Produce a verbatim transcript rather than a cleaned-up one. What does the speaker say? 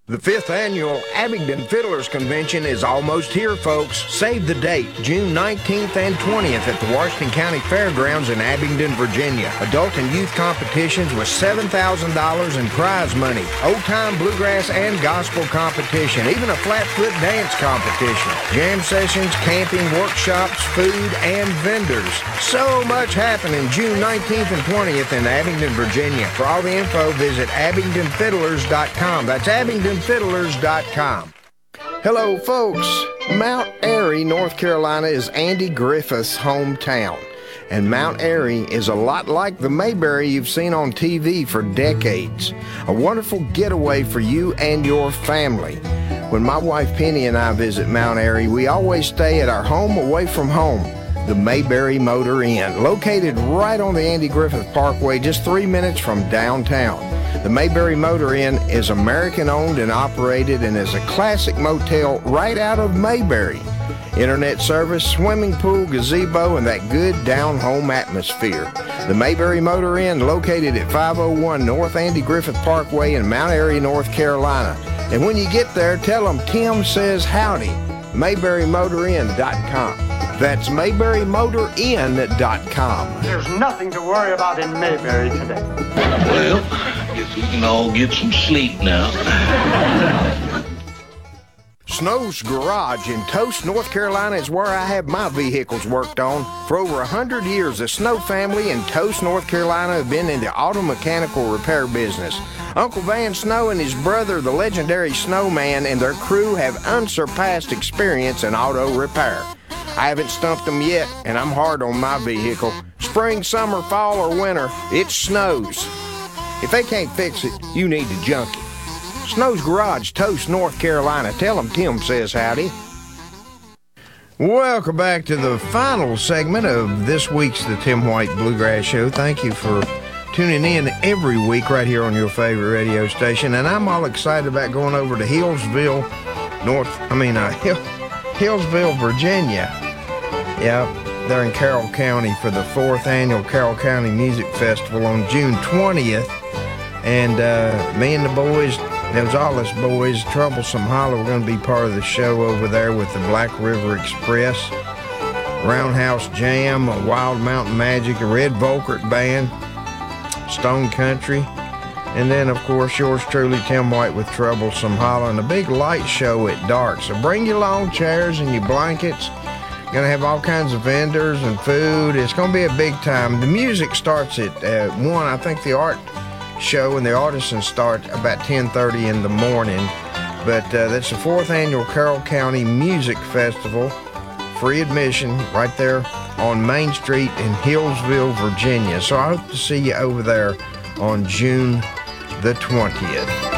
The fifth annual Abingdon Fiddlers Convention is almost here, folks. Save the date, June nineteenth and twentieth at the Washington County Fairgrounds in Abingdon, Virginia. Adult and youth competitions with seven thousand dollars in prize money. Old-time bluegrass and gospel competition. Even a flat-foot dance competition. Jam sessions, camping, workshops, food, and vendors. So much happening June nineteenth and twentieth in Abingdon, Virginia. For all the info, visit abingdon fiddlers dot com. That's abingdon fiddlers dot com. Hello, folks. Mount Airy, North Carolina is Andy Griffith's hometown. And Mount Airy is a lot like the Mayberry you've seen on T V for decades. A wonderful getaway for you and your family. When my wife Penny and I visit Mount Airy, we always stay at our home away from home, the Mayberry Motor Inn, located right on the Andy Griffith Parkway, just three minutes from downtown. The Mayberry Motor Inn is American-owned and operated and is a classic motel right out of Mayberry. Internet service, swimming pool, gazebo, and that good down-home atmosphere. The Mayberry Motor Inn, located at five oh one North Andy Griffith Parkway in Mount Airy, North Carolina. And when you get there, tell them Tim says howdy. Mayberry Motor Inn dot com. That's Mayberry Motor Inn dot com. There's nothing to worry about in Mayberry today. Well, I guess we can all get some sleep now. Snow's Garage in Toast, North Carolina is where I have my vehicles worked on. For over a hundred years, the Snow family in Toast, North Carolina have been in the auto mechanical repair business. Uncle Van Snow and his brother, the legendary Snowman, and their crew have unsurpassed experience in auto repair. I haven't stumped them yet, and I'm hard on my vehicle. Spring, summer, fall, or winter, it snows. If they can't fix it, you need to junk it. Snow's Garage, Toast, North Carolina. Tell them Tim says howdy. Welcome back to the final segment of this week's The Tim White Bluegrass Show. Thank you for tuning in every week right here on your favorite radio station. And I'm all excited about going over to Hillsville, North, I mean, uh, Hill, Hillsville, Virginia. Yeah, they're in Carroll County for the fourth annual Carroll County Music Festival on June twentieth. And uh, me and the boys, those Gonzalez boys, Troublesome Hollow, we're going to be part of the show over there with the Black River Express, Roundhouse Jam, Wild Mountain Magic, a Red Volkert Band, Stone Country, and then, of course, yours truly, Tim White with Troublesome Hollow, and a big light show at dark. So bring your lawn chairs and your blankets. Going to have all kinds of vendors and food. It's going to be a big time. The music starts at uh, one. I think the art show and the artisans start about ten thirty in the morning. But uh, that's the fourth annual Carroll County Music Festival. Free admission right there on Main Street in Hillsville, Virginia. So I hope to see you over there on June the twentieth.